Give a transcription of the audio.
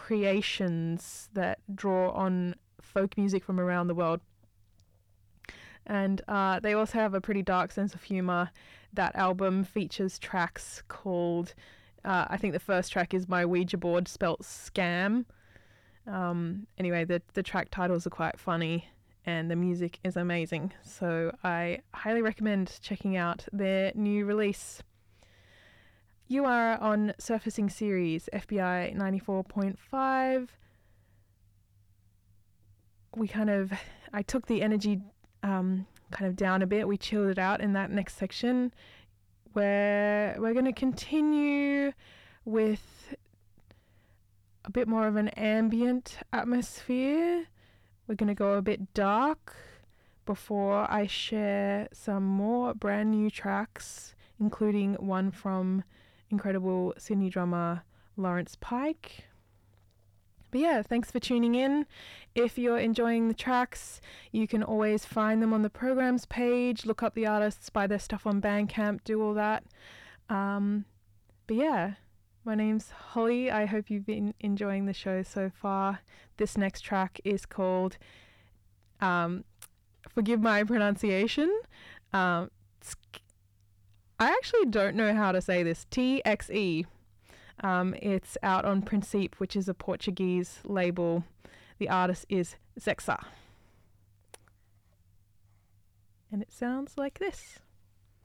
creations that draw on folk music from around the world. And they also have a pretty dark sense of humor. That album features tracks called, I think the first track is My Ouija Board, spelt Scam. Anyway, the track titles are quite funny and the music is amazing. So I highly recommend checking out their new release. You are on Surfacing Series, FBI 94.5. I took the energy kind of down a bit. We chilled it out in that next section where we're going to continue with a bit more of an ambient atmosphere. We're going to go a bit dark before I share some more brand new tracks, including one from incredible Sydney drummer Lawrence Pike. But yeah, thanks for tuning in. If you're enjoying the tracks, you can always find them on the programs page, look up the artists, buy their stuff on Bandcamp, do all that. But yeah, my name's Holly. I hope you've been enjoying the show so far. This next track is called, forgive my pronunciation, I actually don't know how to say this, TXE. It's out on Principe, which is a Portuguese label. The artist is Zexa. And it sounds like this.